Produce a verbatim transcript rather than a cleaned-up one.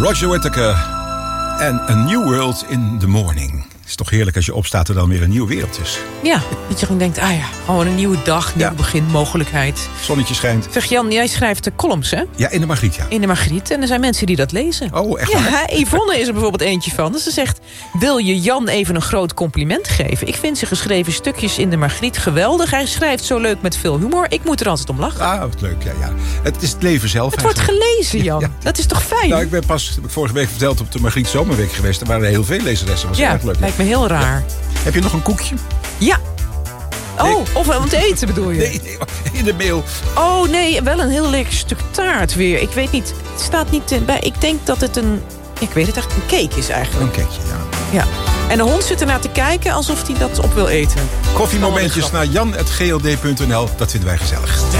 Roger Whittaker en A New World in the Morning. Het is toch heerlijk als je opstaat er dan weer een nieuwe wereld is. Ja, dat je gewoon denkt, ah ja, gewoon een nieuwe dag, nieuw ja. begin, mogelijkheid. Zonnetje schijnt. Zeg Jan, jij schrijft de columns, hè? Ja, in de Margriet, ja. In de Margriet. En er zijn mensen die dat lezen. Oh, echt waar? Ja, Yvonne is er bijvoorbeeld eentje van. Dus ze zegt, wil je Jan even een groot compliment geven? Ik vind zijn geschreven stukjes in de Margriet geweldig. Hij schrijft zo leuk met veel humor. Ik moet er altijd om lachen. Ah, wat leuk, ja, ja. Het is het leven zelf. Het wordt gelezen, Jan. Ja, ja. Dat is toch fijn? Nou, ik ben pas, heb ik vorige week verteld, op de Margriet Zomerweek geweest. Er waren heel veel lezeressen. Was ja, erg leuk. Lijkt me heel raar. Ja. Heb je nog een koekje? Ja. Oh, nee. Of om te eten bedoel je? Nee, nee, in de mail. Oh nee, wel een heel lekker stuk taart weer. Ik weet niet, het staat niet bij. Ik denk dat het een, ik weet het echt, een cake is eigenlijk. Een cakeje, ja. Ja. En de hond zit ernaar te kijken alsof hij dat op wil eten. Koffiemomentjes naar jan at g l d punt n l. Dat vinden wij gezellig.